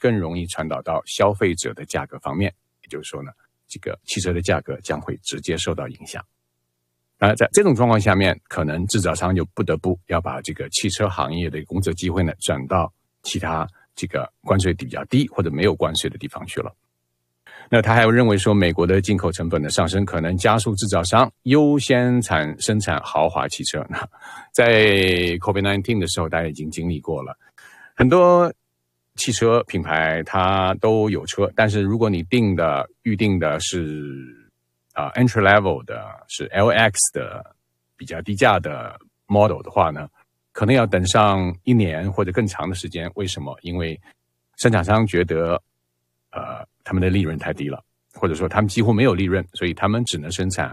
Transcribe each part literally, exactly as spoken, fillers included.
更容易传导到消费者的价格方面，也就是说呢，这个汽车的价格将会直接受到影响。而在这种状况下面，可能制造商就不得不要把这个汽车行业的工作机会呢转到其他这个关税比较低或者没有关税的地方去了。那他还认为说，美国的进口成本的上升可能加速制造商优先产生产豪华汽车。在 COVID 十九 的时候，大家已经经历过了，很多汽车品牌它都有车，但是如果你订的预定的是啊、uh, entry level 的，是 L X 的比较低价的 model 的话呢，可能要等上一年或者更长的时间。为什么？因为生产商觉得呃他们的利润太低了，或者说他们几乎没有利润，所以他们只能生产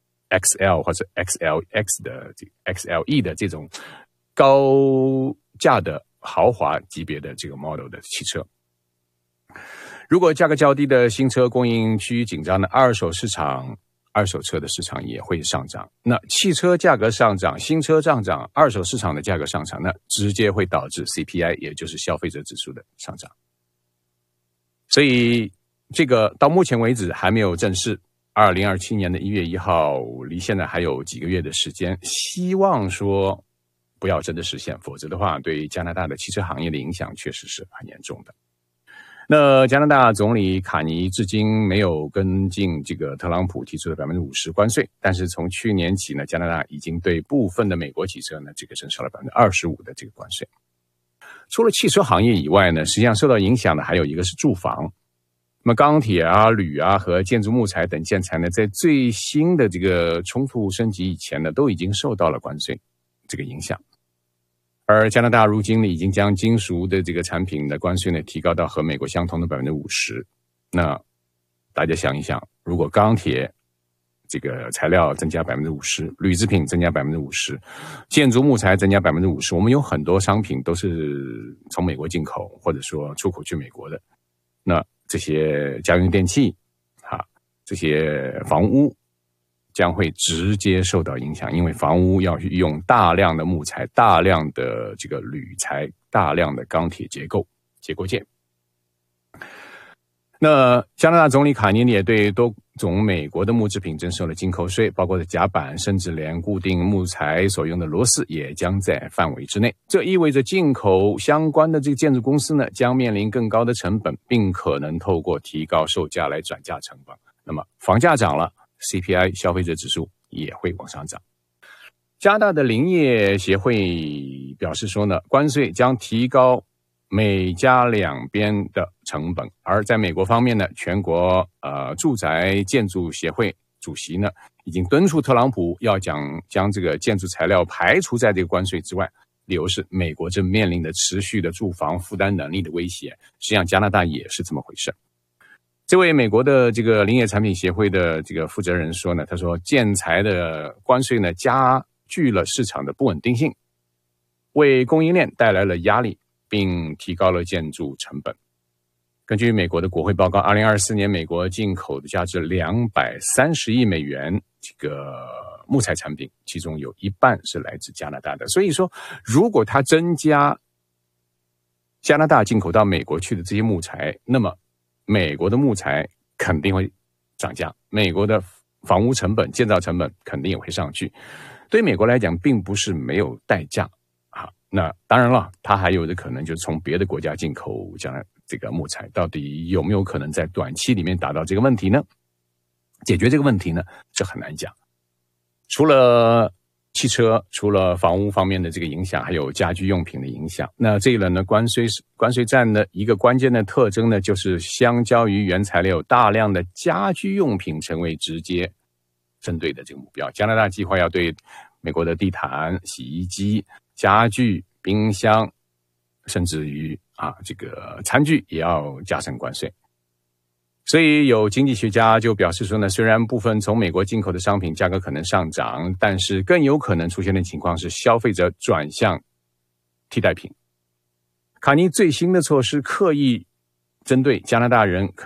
X L 或者 X L X 的 X L E 的这种高价的豪华级别的这个 model 的汽车。如果价格较低的新车供应趋于紧张的二手市场，二手车的市场也会上涨。那汽车价格上涨，新车上涨，二手市场的价格上涨，那直接会导致 C P I， 也就是消费者指数的上涨。所以这个到目前为止还没有正式，二零二七年的一月一号离现在还有几个月的时间，希望说不要真的实现，否则的话对加拿大的汽车行业的影响确实是很严重的。那加拿大总理卡尼至今没有跟进这个特朗普提出的 百分之五十 关税，但是从去年起呢，加拿大已经对部分的美国汽车呢这个征收了 百分之二十五 的这个关税。除了汽车行业以外呢，实际上受到影响的还有一个是住房。那么钢铁啊、铝啊和建筑木材等建材呢，在最新的这个冲突升级以前呢，都已经受到了关税这个影响。而加拿大如今呢，已经将金属的这个产品的关税呢提高到和美国相同的 百分之五十。那大家想一想，如果钢铁这个材料增加 百分之五十， 铝制品增加 百分之五十， 建筑木材增加 百分之五十， 我们有很多商品都是从美国进口或者说出口去美国的。那这些家用电器啊，这些房屋将会直接受到影响，因为房屋要用大量的木材、大量的这个铝材、大量的钢铁结构结构件。那加拿大总理卡尼也对多种美国的木制品征收了进口税，包括甲板，甚至连固定木材所用的螺丝也将在范围之内。这意味着进口相关的这个建筑公司呢，将面临更高的成本，并可能透过提高售价来转嫁成本。那么房价涨了， C P I 消费者指数也会往上涨。加拿大的林业协会表示说呢，关税将提高美加两边的成本。而在美国方面呢，全国呃住宅建筑协会主席呢已经敦促特朗普要将将这个建筑材料排除在这个关税之外，理由是美国正面临的持续的住房负担能力的威胁。实际上加拿大也是这么回事。这位美国的这个林业产品协会的这个负责人说呢，他说建材的关税呢加剧了市场的不稳定性，为供应链带来了压力，并提高了建筑成本。根据美国的国会报告，二零二四年美国进口的价值两百三十亿美元这个木材产品，其中有一半是来自加拿大的。所以说，如果它增加加拿大进口到美国去的这些木材，那么美国的木材肯定会涨价，美国的房屋成本、建造成本肯定也会上去。对于美国来讲，并不是没有代价啊。那当然了，它还有的可能就是从别的国家进口将来这个木材，到底有没有可能在短期里面达到这个问题呢？解决这个问题呢，这很难讲。除了汽车，除了房屋方面的这个影响，还有家居用品的影响。那这一轮呢，关税关税战的一个关键的特征呢，就是相较于原材料，大量的家居用品成为直接针对的这个目标。加拿大计划要对美国的地毯、洗衣机、家具、冰箱，甚至于啊这个餐具也要加征关税。所以有经济学家就表示说呢，虽然部分从美国进口的商品价格可能上涨，但是更有可能出现的情况是消费者转向替代品。卡尼最新的措施刻意针对加拿大人可以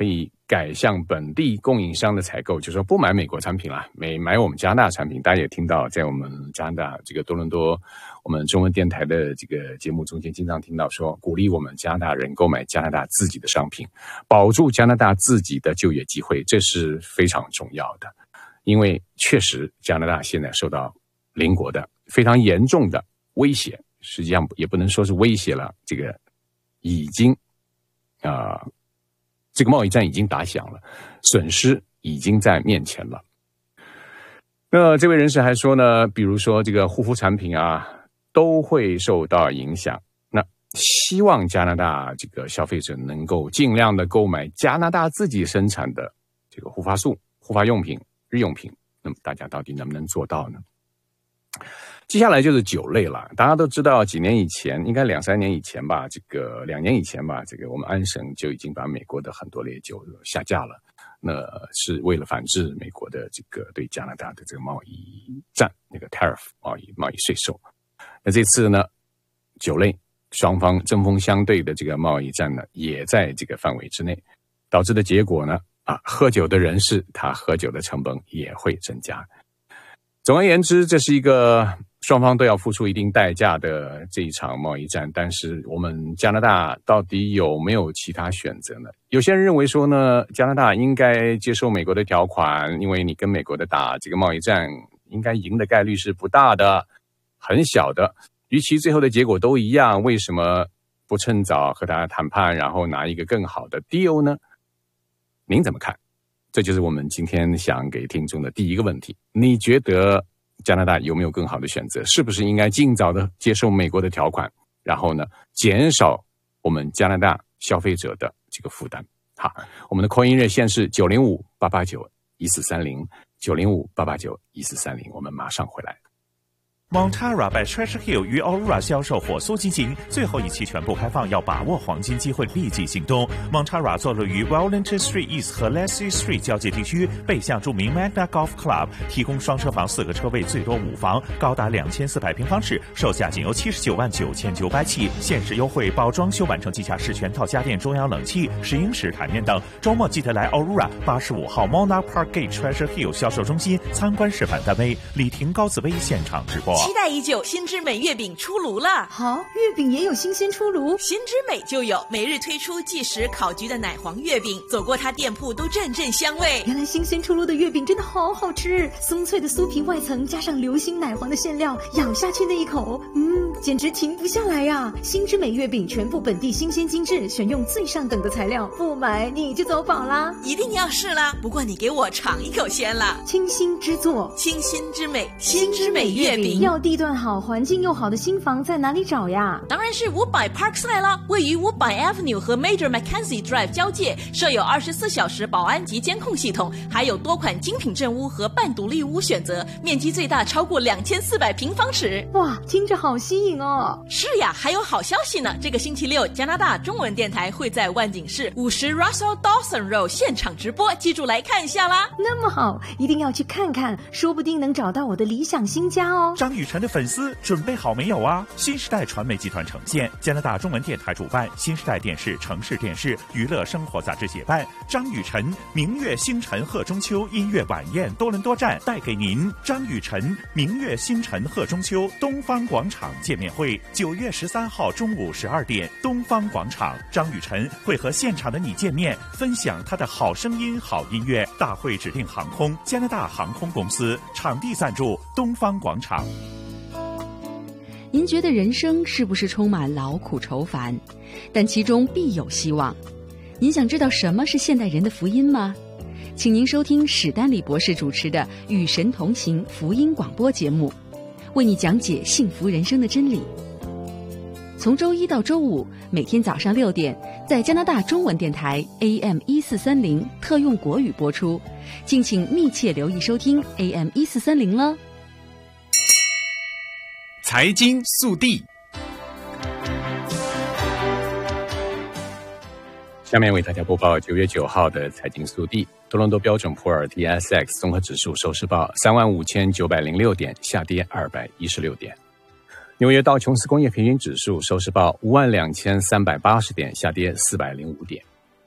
改向本地供应商的采购，就是说不买美国产品啦，买买我们加拿大产品。大家也听到，在我们加拿大这个多伦多，我们中文电台的这个节目中间，经常听到说，鼓励我们加拿大人购买加拿大自己的商品，保住加拿大自己的就业机会，这是非常重要的。因为确实加拿大现在受到邻国的非常严重的威胁，实际上也不能说是威胁了，这个已经啊。呃这个贸易战已经打响了，损失已经在面前了。那这位人士还说呢，比如说这个护肤产品啊，都会受到影响。那希望加拿大这个消费者能够尽量的购买加拿大自己生产的这个护发素、护发用品、日用品。那么大家到底能不能做到呢？接下来就是酒类了。大家都知道，几年以前，应该两三年以前吧，这个两年以前吧，这个我们安省就已经把美国的很多烈酒下架了。那是为了反制美国的这个对加拿大的这个贸易战，那个 tariff 贸易贸易税收。那这次呢，酒类双方针锋相对的这个贸易战呢，也在这个范围之内，导致的结果呢，啊，喝酒的人士他喝酒的成本也会增加。总而言之，这是一个双方都要付出一定代价的这一场贸易战，但是我们加拿大到底有没有其他选择呢？有些人认为说呢，加拿大应该接受美国的条款，因为你跟美国的打这个贸易战，应该赢的概率是不大的，很小的。与其最后的结果都一样，为什么不趁早和大家谈判，然后拿一个更好的 deal 呢？您怎么看？这就是我们今天想给听众的第一个问题。你觉得加拿大有没有更好的选择？是不是应该尽早的接受美国的条款，然后呢，减少我们加拿大消费者的这个负担？好，我们的 call in 热线是九零五八八九一四三零 九零五八八九一四三零，我们马上回来。 Montara by Treasure Hill 与 Aurora 销售火速进行，最后一期全部开放，要把握黄金机会，立即行动。Montara 坐落于 Wellington Street East 和 Leslie Street 交界地区，背向著名 Magna Golf Club， 提供双车房四个车位，最多五房，高达两千四百平方尺，售价仅由七十九万九千九百起，限时优惠，包装修完成即下是全套家电、中央冷气、石英石台面等。周末记得来 Aurora 八十五号 Monarch Park Gate Treasure Hill 销售中心参观示范单位，李婷、高紫薇现场直播。 期待已久，新之美月饼出炉了！ 好，月饼也有新鲜出炉， 新之美就有每日推出即食烤橘的奶黄月饼，走过它店铺都阵阵香味。 原来新鲜出炉的月饼真的好好吃，松脆的酥皮外层加上流心奶黄的馅料，咬下去那一口，嗯，简直停不下来呀！新之美月饼全部本地新鲜精致，选用最上等的材料，不买你就走宝啦！ 一定要试啦！不过你给我尝一口先啦。 清新之作， 清新之美，新之美月饼。 要地段好、环境又好的新房在哪里找呀？ 当然是五百 Parkside 啦，位于五百 Avenue 和 Major Mackenzie Drive 交界，设有二十四小时保安及监控系统，还有多款精品正屋和半独立屋选择，面积最大超过两千四百平方尺。 哇，听着好吸引哦！ 是呀，还有好消息呢！这个星期六，加拿大中文电台会在万景市五十 Russell Dawson Road 现场直播，记住来看一下啦！ 那么好，一定要去看看，说不定能找到我的理想新家哦。 张雨晨的粉丝准备好没有啊？新时代传媒集团呈现，加拿大中文电台主办，新时代电视、城市电视、娱乐生活杂志协办，张雨晨明月星辰贺中秋音乐晚宴多伦多站带给您张雨晨明月星辰贺中秋东方广场见面会，九月十三号中午十二点，东方广场，张雨晨会和现场的你见面，分享他的好声音、好音乐。大会指定航空加拿大航空公司，场地赞助东方广场。 您觉得人生是不是充满劳苦愁烦？但其中必有希望。您想知道什么是现代人的福音吗？请您收听史丹利博士主持的《与神同行》福音广播节目，为你讲解幸福人生的真理。从周一到周五，每天早上六点，在加拿大中文电台 A M 一四三零特用国语播出，敬请密切留意收听 A M 一四三零了。 财经速递， 下面为大家播报九月九号的财经速递。多伦多标准普尔 T S X 综合指数收市报三万五千九百零六点，下跌二百一十六点。纽约道琼斯工业平均指数收市报五万两千三百八十点，下跌四百零五点。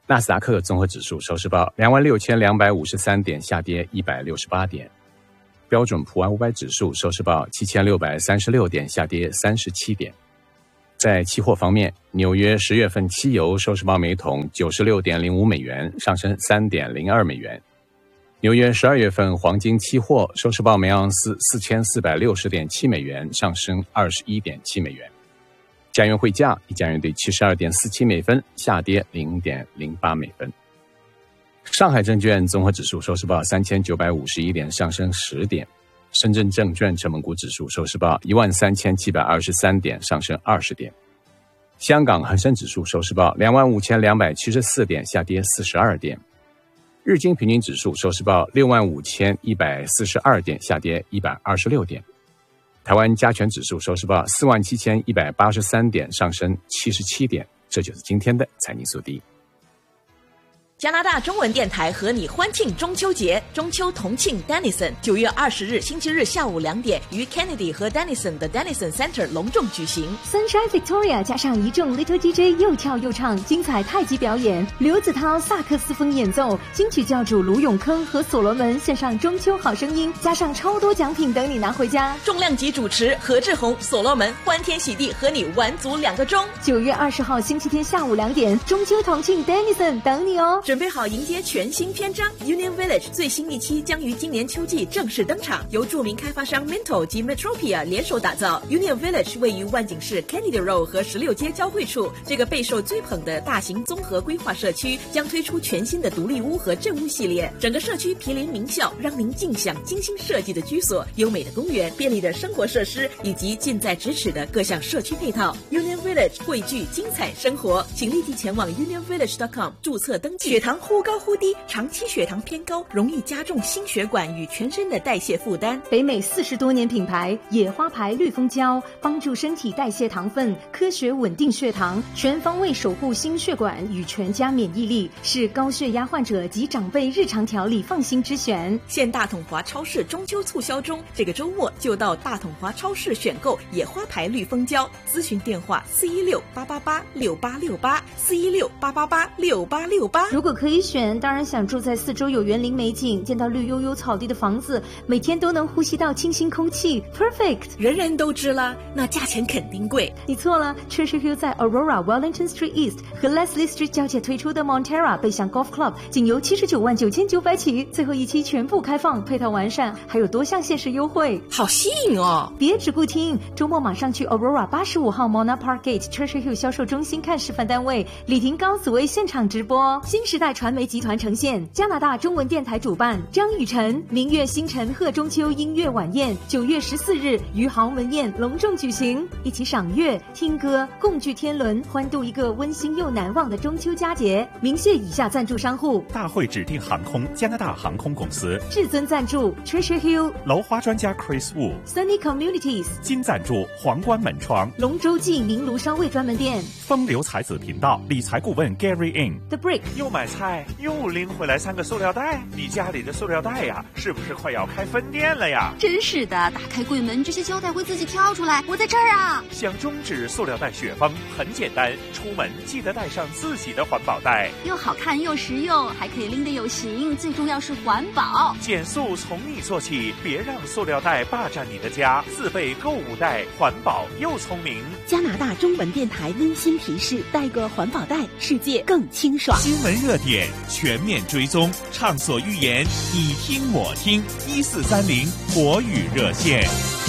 纳斯达克综合指数收市报两万六千两百五十三点，下跌一百六十八点。标准普尔五百指数收市报七千六百三十六点，下跌三十七点。在期货方面，纽约十月份期油收市报每桶九十六点零五美元，上升三点零二美元。纽约十二月份黄金期货收市报每盎司四千四百六十点七美元，上升二十一点七美元。加元汇价一加元兑七十二点四七美分，下跌零点零八美分。上海证券综合指数收市报三千九百五十一点，上升十点。深圳证券成分股指数收市报一万三千七百二十三点，上升二十点。香港恒生指数收市报两万五千两百七十四点，下跌四十二点。日经平均指数收市报六万五千一百四十二点，下跌一百二十六点。台湾加权指数收市报四万七千一百八十三点，上升七十七点。这就是今天的财经速递。 加拿大中文电台和你欢庆中秋节，中秋同庆 Denison， 九月二十日星期日下午两点，于 Kennedy 和 Denison 的 Denison Center 隆重举行。 Sunshine Victoria 加上一众 Little D J 又跳又唱，精彩太极表演，刘子涛萨克斯风演奏，金曲教主卢永坑和所罗门献上中秋好声音，加上超多奖品等你拿回家。 重量级主持何志宏、所罗门欢天喜地和你玩足两个钟。 九月二十号星期天下午两点，中秋同庆 Denison 等你哦。 准备好迎接全新篇章 Union Village 最新一期将于今年秋季正式登场，由著名开发商 Minto 及 Metropia 联手打造。 Union Village 位于万景市 Kennedy Road 和十六街交汇处，这个备受追捧的大型综合规划社区将推出全新的独立屋和镇屋系列，整个社区毗邻名校，让您尽享精心设计的居所、优美的公园、便利的生活设施以及近在咫尺的各项社区配套。 Union Village 汇聚精彩生活，请立即前往 union village dot com 注册登记。血糖忽高忽低，长期血糖偏高容易加重心血管与全身的代谢负担。 北美四十多年品牌野花牌绿蜂胶，帮助身体代谢糖分，科学稳定血糖，全方位守护心血管与全家免疫力，是高血压患者及长辈日常调理放心之选。 现大统华超市中秋促销中，这个周末就到大统华超市选购野花牌绿蜂胶，咨询电话四一六八八八六八六八四一六八八八六八六八。 如果可以选，当然想住在四周有园林美景、见到绿油油草地的房子，每天都能呼吸到清新空气 ，perfect。 人人都知啦，那价钱肯定贵。 你错了 ，Treasure Hill 在 Aurora Wellington Street East 和 Leslie Street 交界推出的 Montera 背向 Golf Club， 仅由七十九万九千九百起，最后一期全部开放，配套完善，还有多项限时优惠， 好吸引哦！ 别只顾听，周末马上去 Aurora 八十五号 Mona Park Gate Treasure Hill 销售中心看示范单位，李廷高紫薇现场直播，新时代传媒集团呈现，加拿大中文电台主办，张雨晨明月星辰贺中秋音乐晚宴，九月十四日于豪门宴隆重举行，一起赏月、听歌，共聚天伦，欢度一个温馨又难忘的中秋佳节。鸣谢以下赞助商户： 大会指定航空加拿大航空公司， 至尊赞助 Treasure Hill， 楼花专家 Chris Wu， Sunny Communities， 金赞助皇冠门窗， 龙舟记名炉烧味专门店， 风流才子频道理财顾问 Gary In。 The Brick。 又买菜又拎回来三个塑料袋，你家里的塑料袋呀，是不是快要开分店了呀？ 真是的，打开柜门，这些胶带会自己跳出来，我在这儿啊！ 想终止塑料袋雪崩很简单，出门记得带上自己的环保袋， 又好看又实用，还可以拎得有型，最重要是环保。 减速从你做起，别让塑料袋霸占你的家，自备购物袋，环保又聪明。 加拿大中文电台温馨提示：带个环保袋，世界更清爽。 新闻热点全面追踪，畅所欲言，你听我听，一四三零国语热线。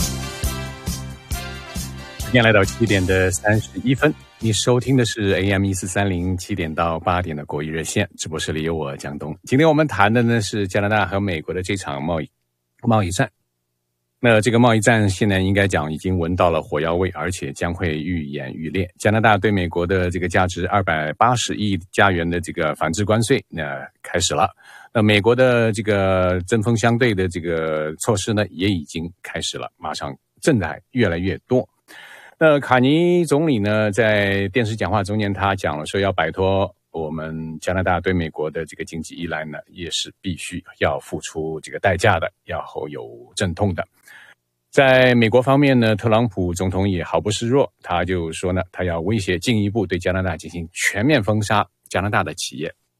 今天来到七点的三十一分，你收听的是 A M 一四三零七点到八点的国语热线，直播室里有我江东。今天我们谈的呢是加拿大和美国的这场贸易贸易战。那这个贸易战现在应该讲已经闻到了火药味，而且将会愈演愈烈。加拿大对美国的这个价值二百八十亿加元的这个反制关税那开始了。那美国的这个针锋相对的这个措施呢也已经开始了，马上正在越来越多。那卡尼总理呢在电视讲话中间他讲了说，要摆脱我们加拿大对美国的这个经济依赖呢，也是必须要付出这个代价的，要有阵痛的。在美国方面呢，特朗普总统也毫不示弱，他就说呢，他要威胁进一步对加拿大进行全面封杀加拿大的企业，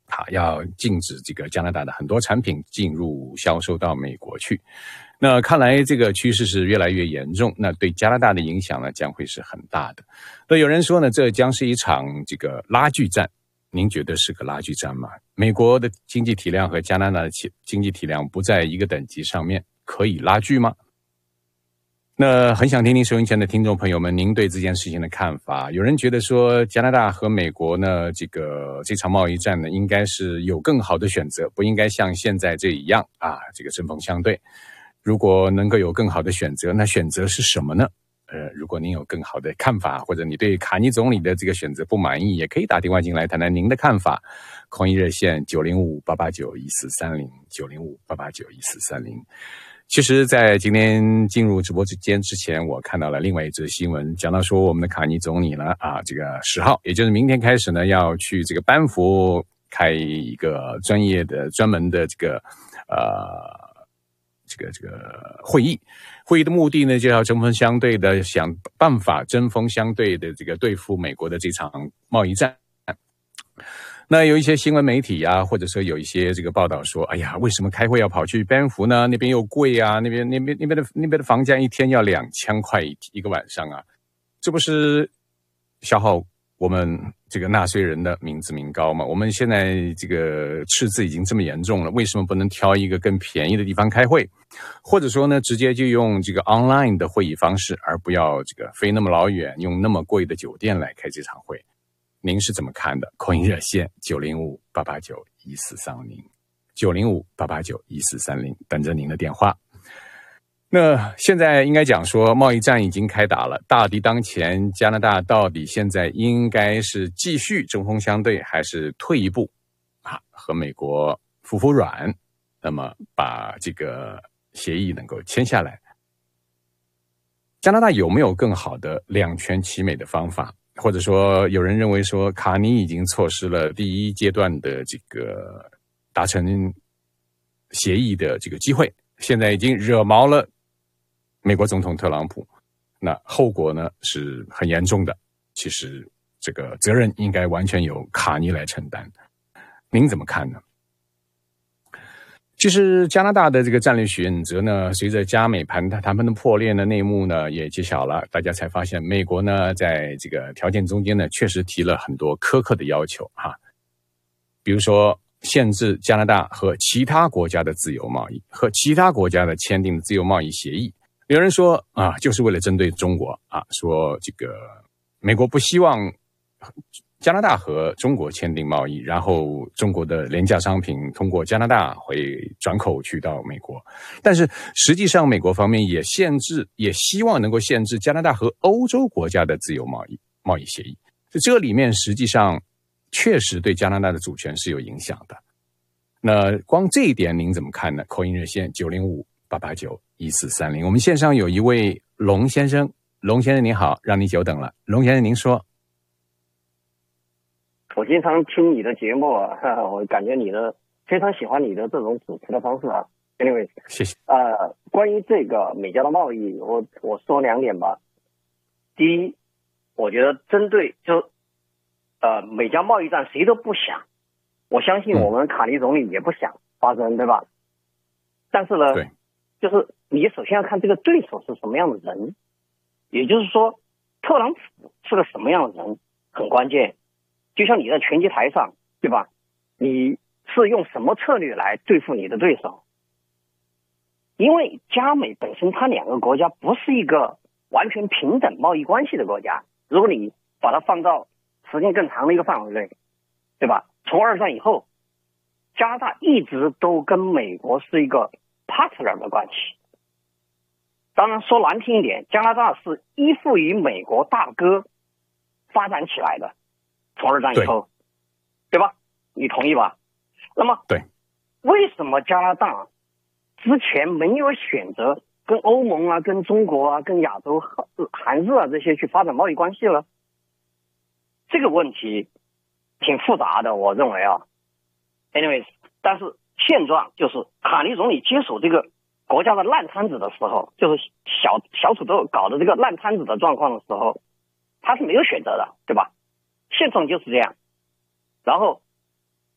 啊，要禁止这个加拿大的很多产品进入销售到美国去。那看来这个趋势是越来越严重，那对加拿大的影响呢将会是很大的。那有人说呢，这将是一场这个拉锯战。您觉得是个拉锯战吗？美国的经济体量和加拿大的经济体量不在一个等级上面，可以拉锯吗？那很想听听收音前的听众朋友们，您对这件事情的看法。有人觉得说，加拿大和美国呢，这个这场贸易战呢，应该是有更好的选择，不应该像现在这样啊，这个针锋相对。如果能够有更好的选择，那选择是什么呢？呃，如果您有更好的看法，或者你对卡尼总理的这个选择不满意，也可以打电话进来谈谈您的看法。空一热线九零五八八九一四三零九零五八八九一四三零。其实在今天进入直播间之前，我看到了另外一则新闻，讲到说我们的卡尼总理呢，啊，这个十号，也就是明天开始呢，要去这个班夫开一个专业的、专门的这个呃。这个这个会议，会议的目的呢，就要针锋相对的想办法，针锋相对的这个对付美国的这场贸易战。那有一些新闻媒体啊，或者说有一些这个报道说，哎呀，为什么开会要跑去班夫呢？那边又贵啊，那边那边那边的那边的房价一天要两千块一一个晚上啊，这不是消耗我们这个纳税人的民脂民膏嘛？我们现在这个赤字已经这么严重了，为什么不能挑一个更便宜的地方开会？或者说呢，直接就用这个 online 的会议方式，而不要这个飞那么老远，用那么贵的酒店来开这场会？您是怎么看的？扣音热线九零五八八九一四三零九零五八八九一四三零，等着您的电话。那现在应该讲说，贸易战已经开打了，大敌当前，加拿大到底现在应该是继续针锋相对，还是退一步啊，和美国服服软，那么把这个协议能够签下来？加拿大有没有更好的两全其美的方法？或者说，有人认为说，卡尼已经错失了第一阶段的这个达成协议的这个机会，现在已经惹毛了美国总统特朗普，那后果呢是很严重的。其实这个责任应该完全由卡尼来承担。您怎么看呢？其实加拿大的这个战略选择呢，随着加美谈谈判的破裂呢，内幕呢也揭晓了，大家才发现美国呢在这个条件中间呢，确实提了很多苛刻的要求哈，比如说限制加拿大和其他国家的自由贸易，和其他国家的签订的自由贸易协议。有人说啊，就是为了针对中国啊，说这个美国不希望加拿大和中国签订贸易，然后中国的廉价商品通过加拿大会转口去到美国。但是实际上美国方面也限制，也希望能够限制加拿大和欧洲国家的自由贸易贸易协议。这里面实际上确实对加拿大的主权是有影响的。那光这一点您怎么看呢？扣音热线九零五八八九一四三零。我们线上有一位龙先生，龙先生您好，让你久等了。龙先生您说。 我经常听你的节目啊，我感觉你的非常喜欢你的这种主持的方式啊。Anyway， 谢谢。 呃，关于这个美加的贸易，我我说两点吧。第一，我觉得针对就呃美加贸易战谁都不想，我相信我们卡尼总理也不想发生，对吧？但是呢， 对， 就是你首先要看这个对手是什么样的人，也就是说，特朗普是个什么样的人很关键。就像你在拳击台上，对吧？你是用什么策略来对付你的对手？因为加美本身它两个国家不是一个完全平等贸易关系的国家，如果你把它放到时间更长的一个范围内，对吧？从二战以后，加拿大一直都跟美国是一个 partner 的关系。当然说难听一点，加拿大是依附于美国大哥发展起来的。从二战以后， 对, 对吧？你同意吧？那么， 对， 为什么加拿大之前没有选择跟欧盟啊、跟中国啊、跟亚洲、韩日啊这些去发展贸易关系呢？这个问题挺复杂的，我认为啊。anyways， 但是现状就是卡尼总理接手这个国家的烂摊子的时候，就是小小土豆搞的这个烂摊子的状况的时候，他是没有选择的，对吧？现状就是这样。然后他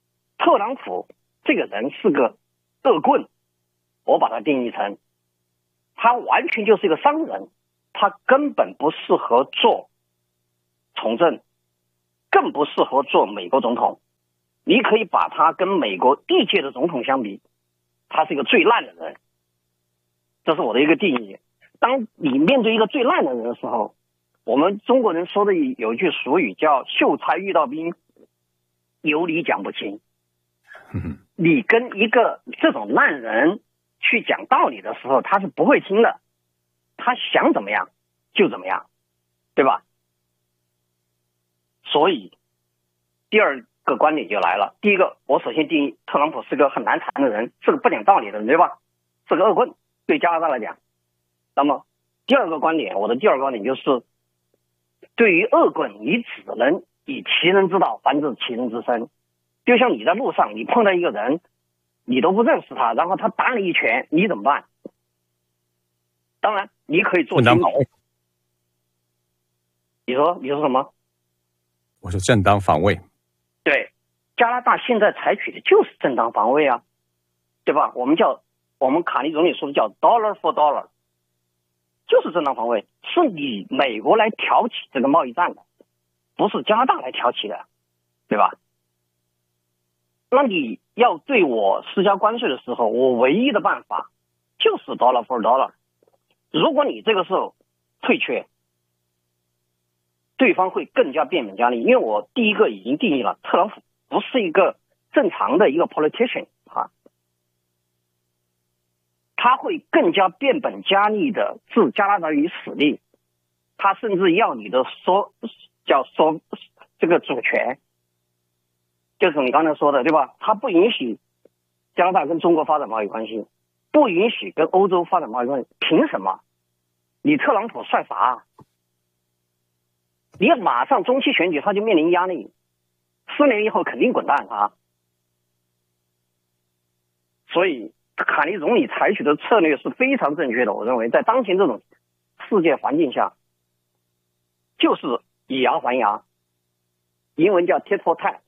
特朗普这个人是个恶棍，我把他定义成他完全就是一个商人，他根本不适合做从政，更不适合做美国总统。你可以把他跟美国历届的总统相比，他是一个最烂的人，这是我的一个定义。当你面对一个最烂的人的时候，我们中国人说的有一句俗语叫秀才遇到兵，有理讲不清。你跟一个这种烂人去讲道理的时候，他是不会听的，他想怎么样就怎么样，对吧？所以第二个观点就来了。第一个，我首先定义特朗普是个很难缠的人，是个不讲道理的人，对吧？是个恶棍，对加拿大来讲。那么第二个观点，我的第二个观点就是，对于恶棍，你只能以其人之道反治其人之身。就像你在路上，你碰到一个人，你都不认识他，然后他打你一拳，你怎么办？当然，你可以做警警。你说你说什么？ 我说正当防卫。 对，加拿大现在采取的就是正当防卫啊，对吧？我们叫我们卡利总理说的叫 dollar for dollar， 就是正当防卫，是你美国来挑起这个贸易战的，不是加拿大来挑起的，对吧？那你要对我施加关税的时候，我唯一的办法就是 dollar for dollar。如果你这个时候退却，对方会更加变本加厉。因为我第一个已经定义了，特朗普不是一个正常的一个 politician 啊，他会更加变本加厉的置加拿大于死地，他甚至要你的说叫说这个主权。就是你刚才说的，对吧？他不允许加拿大跟中国发展贸易关系，不允许跟欧洲发展贸易关系，凭什么？你特朗普算啥？你马上中期选举他就面临压力，四年以后肯定滚蛋他。所以卡利总理采取的策略是非常正确的，我认为在当前这种世界环境下，就是以牙还牙，英文叫 tit for tat。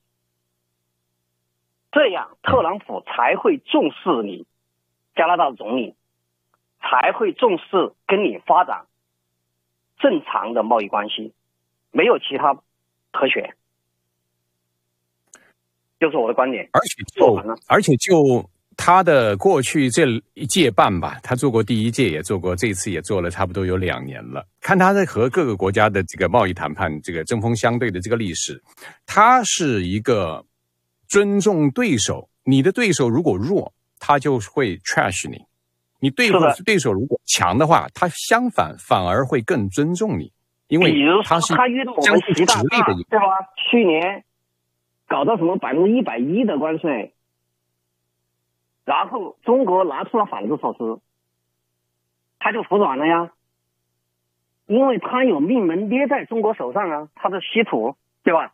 这样，特朗普才会重视你，加拿大的总理，才会重视跟你发展正常的贸易关系，没有其他可选，就是我的观点。 而且就而且就他的过去这一届半吧，他做过第一届，也做过，这次也做了差不多有两年了。看他在和各个国家的这个贸易谈判，这个针锋相对的这个历史，他是一个尊重对手，你的对手如果弱，他就会 trash 你；你对手对手如果强的话，他相反反而会更尊重你，因为他是他遇到我们习大大，对吧？去年搞到什么百分之一百一的关税，然后中国拿出了反制措施，他就服软了呀，因为他有命门捏在中国手上啊，他的稀土，对吧？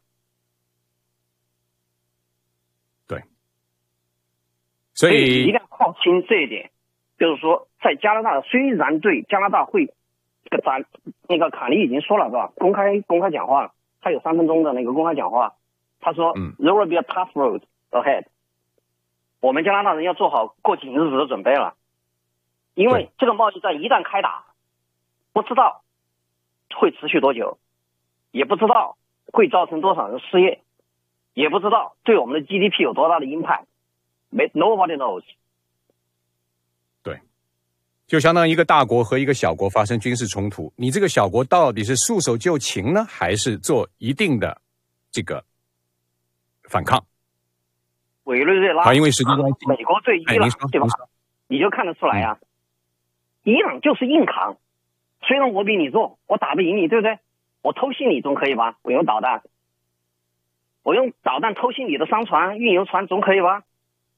所以一定要靠清这一点，就是说，在加拿大虽然对加拿大会这个咱那个卡利已经说了是吧？公开公开讲话，他有三分钟的那个公开讲话，他说、嗯、，There will be a tough road ahead。我们加拿大人要做好过紧日子的准备了，因为这个贸易战一旦开打，不知道会持续多久，也不知道会造成多少人失业，也不知道对我们的 G D P 有多大的 impact。Nobody knows。 对，就相当于一个大国和一个小国发生军事冲突，你这个小国到底是束手就擒呢，还是做一定的这个反抗？ 委内瑞拉， 好，因为时间关系， 美国对伊朗，对吧？你就看得出来啊、嗯，伊朗就是硬扛，虽然我比你弱，我打不赢你，对不对？我偷袭你总可以吧？我用导弹，我用导弹偷袭你的商船、运油船总可以吧？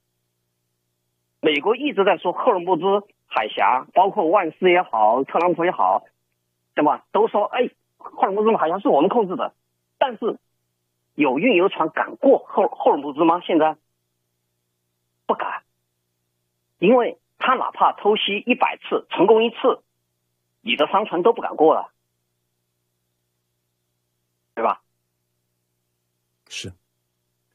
美国一直在说赫尔木兹海峡，包括万斯也好，特朗普也好，对吧？都说哎，赫尔木兹海峡是我们控制的，但是有运油船敢过赫赫尔木兹吗？现在不敢，因为他哪怕偷袭一百次，成功一次，你的商船都不敢过了，对吧？ 是。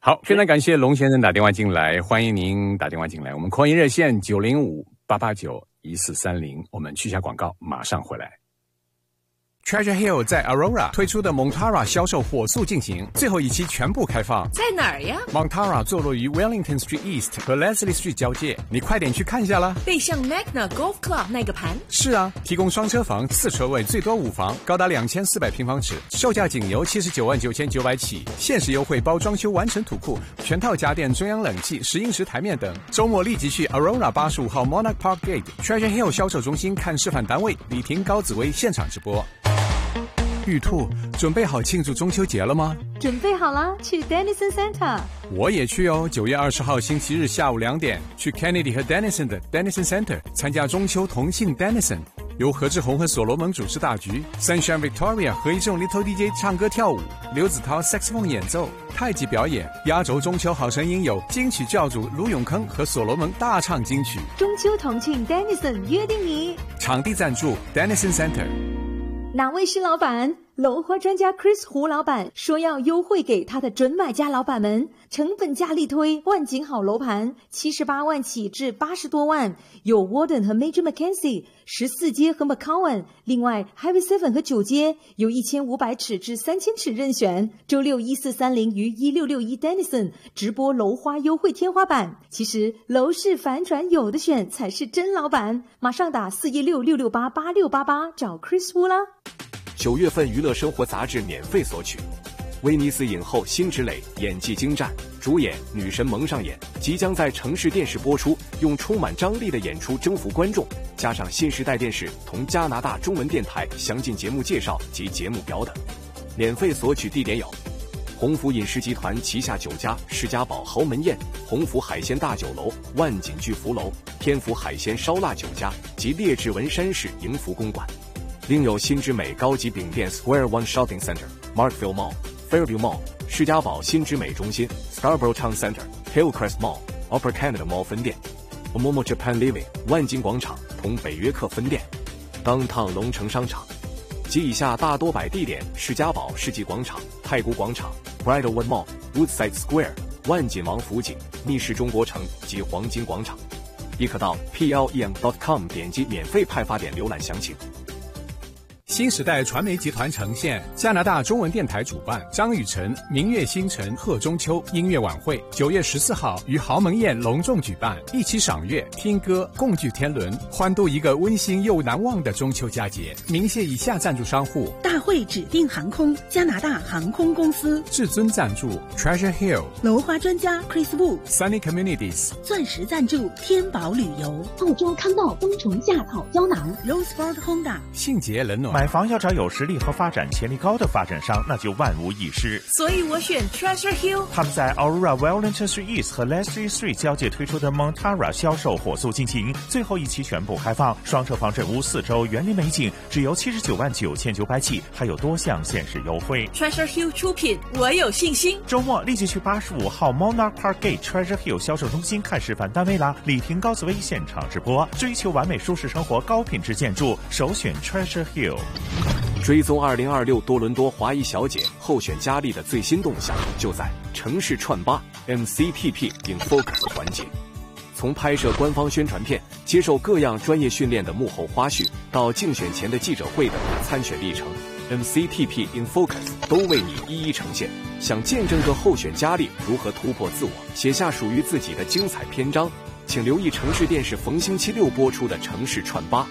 好，非常感谢龙先生打电话进来，欢迎您打电话进来。我们call in热线九零五八八九一四三零，我们去下广告，马上回来。Treasure Hill 在 Aurora 推出的 Montara 销售火速进行，最后一期全部开放。 在哪儿呀？ Montara 坐落于 Wellington Street East 和 Leslie Street 交界，你快点去看一下啦。 背向 Magna Golf Club 那个盘。 是啊，提供双车房，四车位，最多五房，高达两千四百平方尺，售价仅由七十九万九千九百起，限时优惠包装修完成土库，全套家电、中央冷气、十英尺台面等。周末立即去 Aurora 八十五号 Monarch Park Gate Treasure Hill 销售中心看示范单位，李婷、高紫薇现场直播。玉兔，准备好庆祝中秋节了吗？ 准备好了，去 Dennison Center。 我也去哦，九月二十号星期日下午两点，去 Kennedy 和 Dennison 的 Dennison Center 参加中秋同庆 Dennison， 由何志宏和所罗门主持大局 ，Sunshine Victoria 何一众 Little D J 唱歌跳舞，刘子涛 Saxophone 演奏，太极表演。压轴中秋好声音有金曲教主卢永康和所罗门大唱金曲。 中秋同庆 Dennison 约定你。 场地赞助 Dennison Center。 哪位是老板？楼花专家 Chris 胡老板说要优惠给他的准买家老板们，成本价力推万景好楼盘，七十八万起至八十多万，有 Warden 和 Major Mackenzie， 十四街和 McCowan， 另外 Highway seven 和九街有一千五百尺至三千尺任选。周六一四三零于一六六一 Dennison 直播楼花优惠天花板。其实楼市反转有的选才是真老板，马上打四一六六六八八六八八找 Chris 胡啦。 九月份娱乐生活杂志免费索取，威尼斯影后辛芷蕾演技精湛，主演女神蒙上演，即将在城市电视播出，用充满张力的演出征服观众，加上新时代电视同加拿大中文电台详尽节目介绍及节目表等。免费索取地点有鸿福饮食集团旗下酒家世家堡豪门宴、鸿福海鲜大酒楼、万锦巨福楼、天福海鲜烧腊酒家及列治文山市迎福公馆。另有新之美高级饼店 Square One Shopping Center、Markville Mall、Fairview Mall、世家堡新之美中心、Scarborough Town Center、Hillcrest Mall、Upper Canada Mall 分店、Omomo Japan Living 万金广场同北约克分店、Downtown 龙城商场及以下大多百地点：世家堡世纪广场、太古广场、Bridlewood Mall、Woodside Square、万锦王府井、密室中国城及黄金广场。亦可到 P L E M dot com 点击免费派发点浏览详情。 新时代传媒集团呈现，加拿大中文电台主办，张雨晨、明月星辰贺中秋音乐晚会，九月十四号于豪门宴隆重举办，一起赏月、听歌，共聚天伦，欢度一个温馨又难忘的中秋佳节。鸣谢以下赞助商户： 大会指定航空、加拿大航空公司； 至尊赞助 Treasure Hill； 楼花专家 Chris Wu； Sunny Communities； 钻石赞助天宝旅游； 澳洲康道冬虫夏草胶囊； Roseford Honda； 信捷冷暖。 买房要找有实力和发展潜力高的发展商，那就万无一失。 所以我选 Treasure Hill。 他们在 Aurora Wellington Street East 和 Leslie Street 交界推出的 Montara 销售火速进行，最后一期全部开放，双车房镇屋四周园林美景，只由七十九万九千九百起，还有多项限时优惠。 Treasure Hill 出品，我有信心。 周末立即去八十五号 Monarch Park Gate Treasure Hill 销售中心看示范单位啦！李婷、高紫薇现场直播，追求完美舒适生活，高品质建筑，首选 Treasure Hill。 追踪二零二六多伦多华裔小姐候选佳丽的最新动向，就在城市串吧 M C T P in Focus 环节。从拍摄官方宣传片、接受各样专业训练的幕后花絮，到竞选前的记者会等参选历程 ，M C T P in Focus 都为你一一呈现。想见证个候选佳丽如何突破自我，写下属于自己的精彩篇章，请留意城市电视逢星期六播出的城市串吧。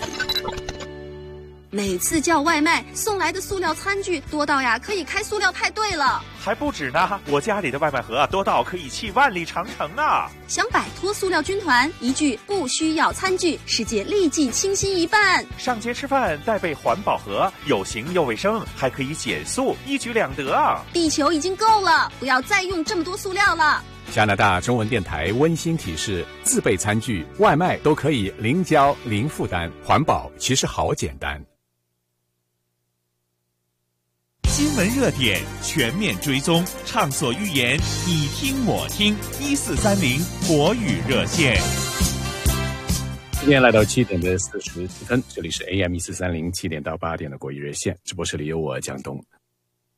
每次叫外卖送来的塑料餐具多到呀可以开塑料派对了。 还不止呢，我家里的外卖盒多到可以弃万里长城呢。 想摆脱塑料军团，一句不需要餐具，世界立即清新一半。 上街吃饭带备环保盒，有形又卫生，还可以减塑，一举两得啊！ 地球已经够了，不要再用这么多塑料了。 加拿大中文电台温馨提示：自备餐具、外卖都可以零交零负担，环保其实好简单。 新闻热点全面追踪，畅所欲言，你听我听，一四三零国语热线。 今天来到七点的四十四分，这里是 A M 一四三零七点到八点的国语热线，直播室里有我江东。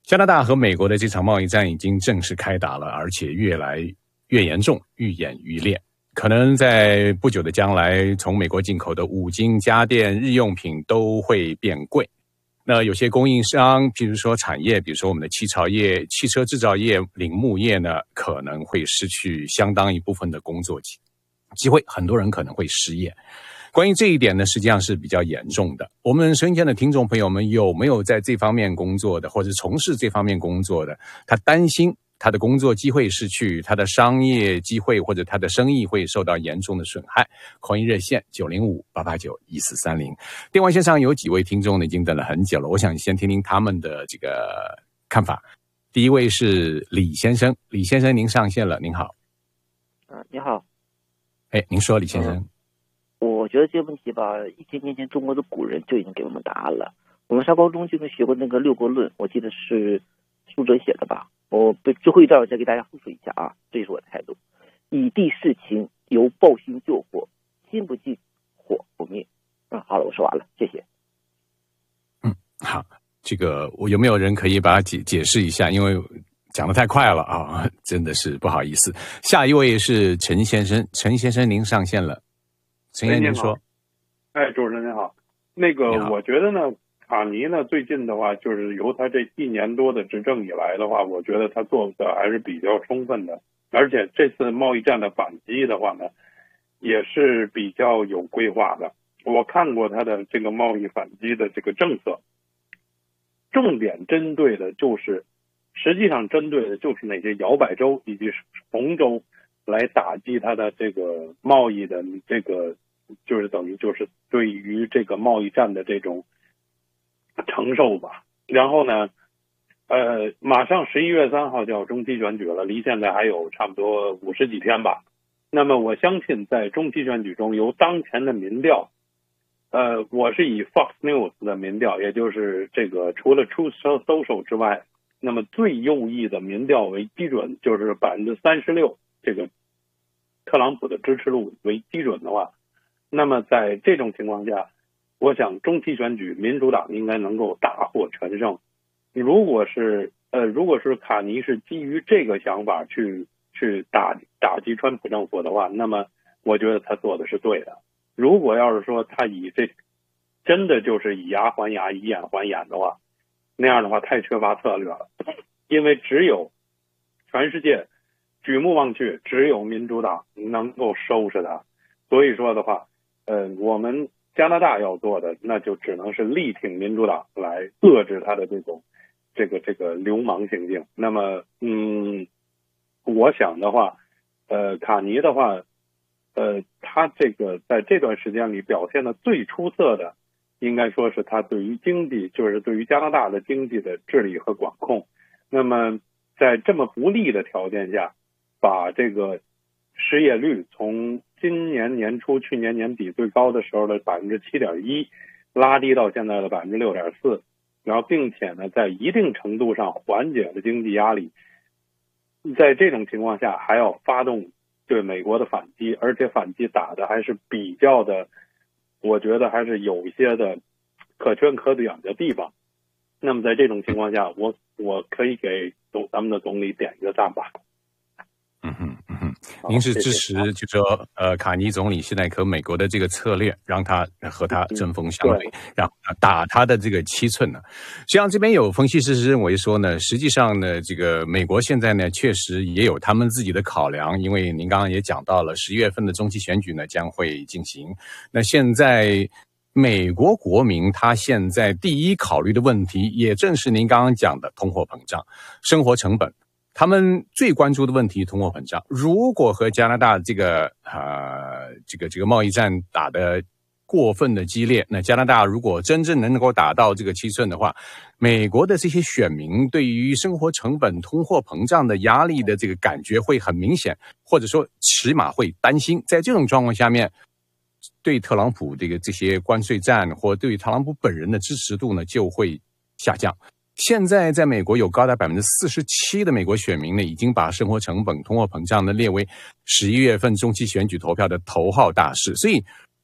加拿大和美国的这场贸易战已经正式开打了，而且越来越严重，愈演愈烈。可能在不久的将来，从美国进口的五金、家电、日用品都会变贵。那有些供应商，比如说产业，比如说我们的汽车业、汽车制造业、铃木业呢，可能会失去相当一部分的工作机机会，很多人可能会失业。关于这一点呢，实际上是比较严重的。我们收音间的听众朋友们，有没有在这方面工作的，或者从事这方面工作的？他担心他的工作机会失去，他的商业机会或者他的生意会受到严重的损害。口音热线九零五八八九一四三零。电话线上有几位听众呢，已经等了很久了，我想先听听他们的这个看法。第一位是李先生，李先生您上线了，您好。 啊，你好。 哎，您说，李先生。 嗯我觉得这个问题吧，一千年前中国的古人就已经给我们答案了。我们上高中就能学过那个六国论，我记得是苏辙写的吧。我被最后一段我再给大家复述一下啊，这是我的态度：以地事情，由抱薪救火，心不济火不灭。嗯，好了，我说完了，谢谢。 嗯，好，这个我有没有人可以把它解解释一下？因为讲得太快了啊，真的是不好意思。下一位是陈先生，陈先生您上线了。陈先生您说。 哎，主持人您好。那个我觉得呢，卡尼呢最近的话，就是由他这一年多的执政以来的话，我觉得他做的还是比较充分的，而且这次贸易战的反击的话呢，也是比较有规划的。我看过他的这个贸易反击的这个政策，重点针对的就是，实际上针对的就是那些摇摆州以及红州，来打击他的这个贸易的这个，就是等于就是对于这个贸易战的这种承受吧。然后呢，呃，马上十一月三号就要中期选举了，离现在还有差不多五十几天吧。那么我相信在中期选举中，由当前的民调，呃，我是以 Fox News 的民调，也就是这个除了 Truth Social 之外，那么最右翼的民调为基准，就是百分之三十六。这个特朗普的支持率为基准的话，那么在这种情况下，我想中期选举民主党应该能够大获全胜。如果是呃，如果是卡尼是基于这个想法去去打打击川普政府的话，那么我觉得他做的是对的。如果要是说他以这真的就是以牙还牙以眼还眼的话，那样的话太缺乏策略了，因为只有全世界举目望去，只有民主党能够收拾他。所以说的话，呃，我们加拿大要做的，那就只能是力挺民主党来遏制他的这种这个这个流氓行径。那么，嗯，我想的话，呃，卡尼的话，呃，他这个在这段时间里表现的最出色的，应该说是他对于经济，就是对于加拿大的经济的治理和管控。那么，在这么不利的条件下，把这个失业率从今年年初、去年年底最高的时候的百分之七点一，拉低到现在的百分之六点四，然后并且呢，在一定程度上缓解了经济压力。在这种情况下，还要发动对美国的反击，而且反击打的还是比较的，我觉得还是有一些的可圈可点的地方。那么在这种情况下，我我可以给总咱们的总理点一个赞吧。 嗯哼嗯哼，您是支持就说呃卡尼总理现在和美国的这个策略，让他和他针锋相对，让他打他的这个七寸呢？实际上这边有分析师认为说呢，实际上呢，这个美国现在呢确实也有他们自己的考量，因为您刚刚也讲到了十一月份的中期选举呢将会进行，那现在美国国民他现在第一考虑的问题，也正是您刚刚讲的通货膨胀、生活成本。他们最关注的问题，通货膨胀。如果和加拿大这个呃这个这个贸易战打得过分的激烈，那加拿大如果真正能够打到这个七寸的话，美国的这些选民对于生活成本、通货膨胀的压力的这个感觉会很明显，或者说起码会担心。在这种状况下面，对特朗普这个这些关税战或对特朗普本人的支持度呢就会下降。现在在美国有高达百分之四十七的美国选民呢，已经把生活成本、通货膨胀呢列为十一月份中期选举投票的头号大事。所以，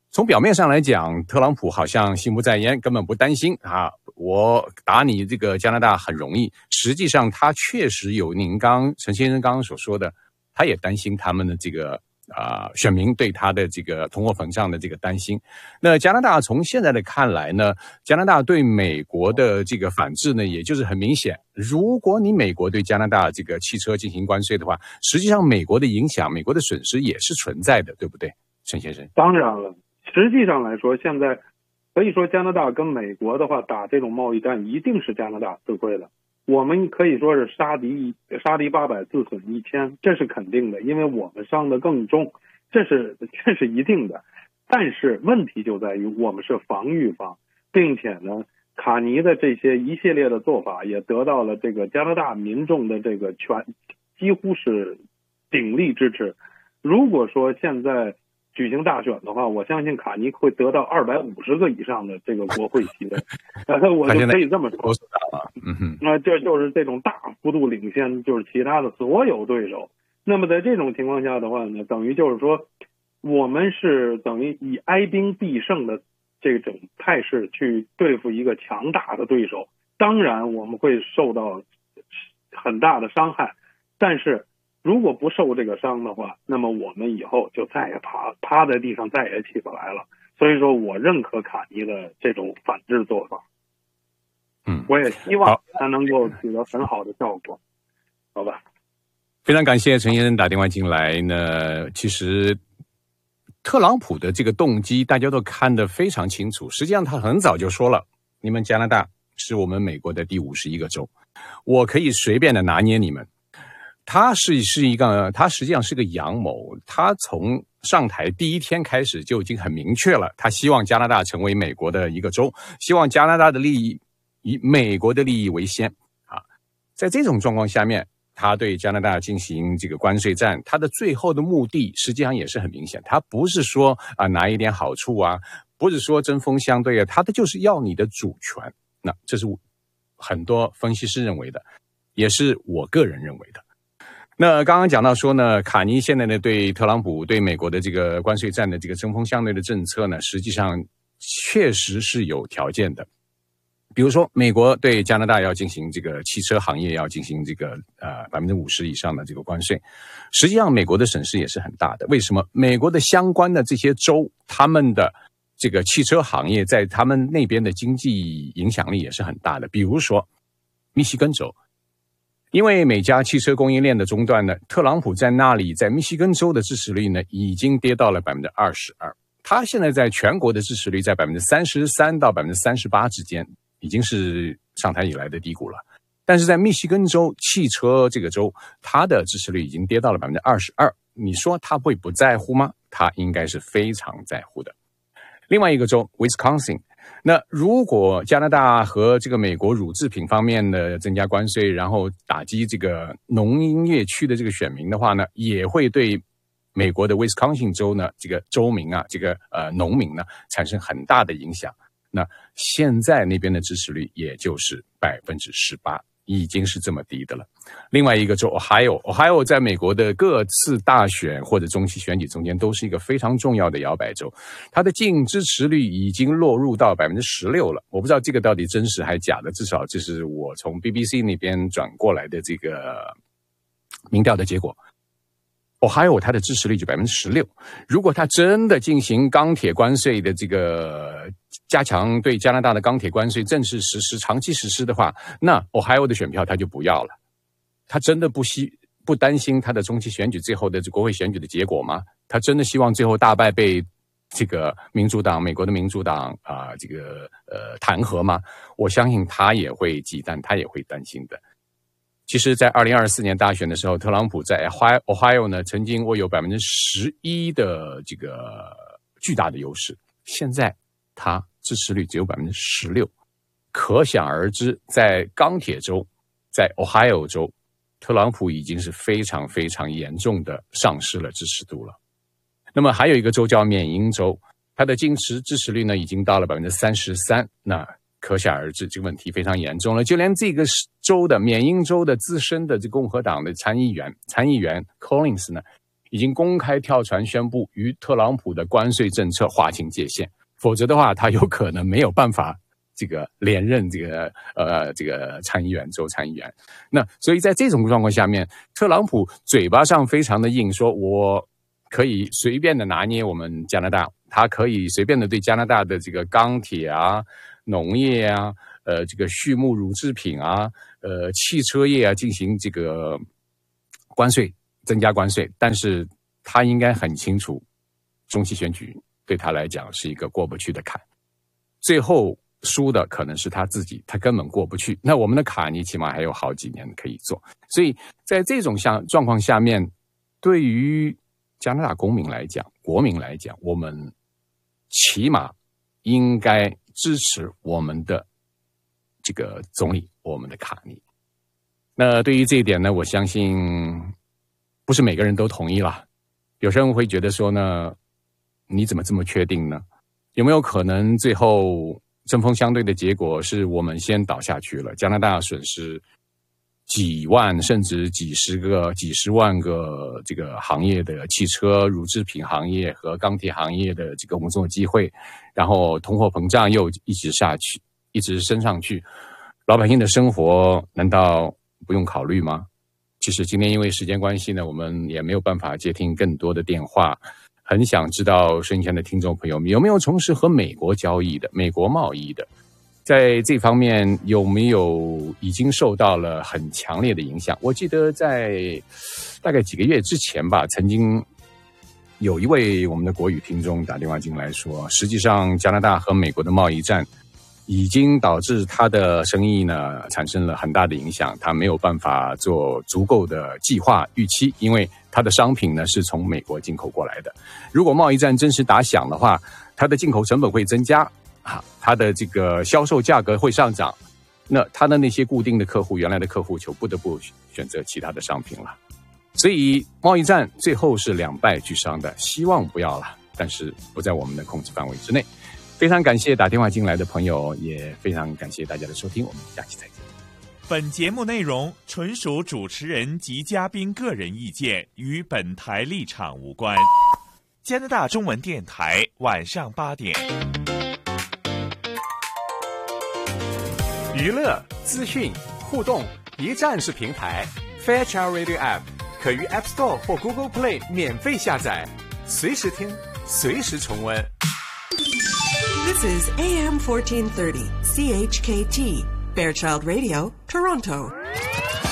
从表面上来讲，特朗普好像心不在焉，根本不担心啊，我打你这个加拿大很容易。实际上，他确实有您刚陈先生刚刚所说的，他也担心他们的这个啊、呃、选民对他的这个通货膨胀的这个担心。那加拿大从现在的看来呢，加拿大对美国的这个反制呢，也就是很明显，如果你美国对加拿大这个汽车进行关税的话，实际上美国的影响、美国的损失也是存在的，对不对，陈先生？ 当然了。实际上来说，现在可以说加拿大跟美国的话打这种贸易战，一定是加拿大吃亏的。我们可以说是杀敌杀敌八百，自损一千，这是肯定的，因为我们伤得更重，这是这是一定的。但是问题就在于我们是防御方，并且呢，卡尼的这些一系列的做法也得到了这个加拿大民众的这个全几乎是鼎力支持。如果说现在举行大选的话，我相信卡尼会得到二百五十个以上的这个国会席位，呃，我就可以这么说， 嗯哼， 那、呃、这就是这种大幅度领先，就是其他的所有对手。那么在这种情况下的话呢，等于就是说，我们是等于以哀兵必胜的这种态势去对付一个强大的对手。当然，我们会受到很大的伤害，但是如果不受这个伤的话，那么我们以后就再也趴趴在地上，再也起不来了。所以说我认可卡尼的这种反制做法， 嗯， 我也希望他能够取得很好的效果，好吧？ 非常感谢陈先生打电话进来呢。其实特朗普的这个动机大家都看得非常清楚，实际上他很早就说了，你们加拿大是我们美国的第五十一个州，我可以随便的拿捏你们。他是是一个，他实际上是个阳谋。他从上台第一天开始就已经很明确了，他希望加拿大成为美国的一个州，希望加拿大的利益以美国的利益为先啊。在这种状况下面，他对加拿大进行这个关税战，他的最后的目的实际上也是很明显，他不是说啊拿一点好处啊，不是说针锋相对啊，他的就是要你的主权。那这是很多分析师认为的，也是我个人认为的。那刚刚讲到说呢，卡尼现在呢对特朗普对美国的这个关税战的这个针锋相对的政策呢，实际上确实是有条件的。比如说，美国对加拿大要进行这个汽车行业要进行这个呃百分之五十以上的这个关税，实际上美国的损失也是很大的。为什么？美国的相关的这些州，他们的这个汽车行业在他们那边的经济影响力也是很大的。比如说密西根州。因为美加汽车供应链的中断呢，特朗普在那里在密西根州的支持率呢已经跌到了百分之二十二，他现在在全国的支持率在百分之三十三到百分之三十八之间，已经是上台以来的低谷了。但是在密西根州汽车这个州，他的支持率已经跌到了百分之二十二，你说他会不在乎吗？他应该是非常在乎的。另外一个州 Wisconsin。那如果加拿大和这个美国乳制品方面的增加关税，然后打击这个农音乐区的这个选民的话呢，也会对美国的 Wisconsin 州呢这个州民啊，这个呃农民呢产生很大的影响。那现在那边的支持率也就是百分之十八，已经是这么低的了。另外一个州 Ohio， Ohio 在美国的各次大选或者中期选举中间都是一个非常重要的摇摆州，它的净支持率已经落入到百分之十六了。我不知道这个到底真实还假的，至少这是我从 B B C 那边转过来的这个民调的结果。Ohio 它的支持率就百分之十六，如果它真的进行钢铁关税的这个加强对加拿大的钢铁关税正式实施、长期实施的话，那 Ohio 的选票他就不要了。他真的不希不担心他的中期选举最后的国会选举的结果吗？他真的希望最后大败被这个民主党、美国的民主党啊、呃、这个呃弹劾吗？我相信他也会忌惮，他也会担心的。其实在二零二四年大选的时候，特朗普在 Ohio 呢曾经握有百分之十一的这个巨大的优势，现在他支持率只有百分之十六，可想而知，在钢铁州，在 Ohio 州，特朗普已经是非常非常严重的丧失了支持度了。那么还有一个州叫缅因州，它的净持支持率呢已经到了百分之三十三，那可想而知，这个问题非常严重了。就连这个州的缅因州的资深的这共和党的参议员参议员 Collins 呢， 已经公开跳船宣布与特朗普的关税政策划清界限，否则的话，他有可能没有办法这个连任这个呃这个参议员、州参议员。那所以在这种状况下面，特朗普嘴巴上非常的硬，说我可以随便的拿捏我们加拿大，他可以随便的对加拿大的这个钢铁啊、农业啊、呃这个畜牧乳制品啊、呃汽车业啊进行这个关税。增加关税，但是他应该很清楚，中期选举对他来讲是一个过不去的坎，最后输的可能是他自己，他根本过不去。那我们的卡尼起码还有好几年可以做，所以在这种像状况下面，对于加拿大公民来讲、国民来讲，我们起码应该支持我们的这个总理，我们的卡尼。那对于这一点呢，我相信不是每个人都同意啦，有些人会觉得说呢，你怎么这么确定呢？有没有可能最后针锋相对的结果是我们先倒下去了，加拿大损失几万甚至几十个、几十万个这个行业的汽车、乳制品行业和钢铁行业的这个工作机会，然后通货膨胀又一直下去，一直升上去，老百姓的生活难道不用考虑吗？其实今天因为时间关系呢，我们也没有办法接听更多的电话。很想知道收音前的听众朋友们有没有从事和美国交易的、美国贸易的，在这方面有没有已经受到了很强烈的影响？我记得在大概几个月之前吧，曾经有一位我们的国语听众打电话进来说，实际上加拿大和美国的贸易战已经导致他的生意呢产生了很大的影响，他没有办法做足够的计划预期，因为他的商品呢是从美国进口过来的。如果贸易战真实打响的话，他的进口成本会增加啊，他的这个销售价格会上涨，那他的那些固定的客户、原来的客户就不得不选择其他的商品了。所以贸易战最后是两败俱伤的，希望不要了，但是不在我们的控制范围之内。非常感谢打电话进来的朋友，也非常感谢大家的收听，我们下期再见。 本节目内容纯属主持人及嘉宾个人意见，与本台立场无关。加拿大中文电台晚上八点， 娱乐、资讯、互动，一站式平台 Fairchild Radio App 可于 App Store 或 Google Play 免费下载，随时听，随时重温。 This is A M fourteen thirty, C H K T, Fairchild Radio, Toronto.